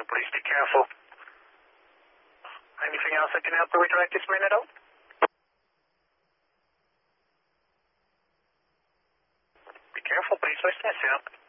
please be careful. Anything else I can help you with right this minute, though? Be careful, please. Where's that sound?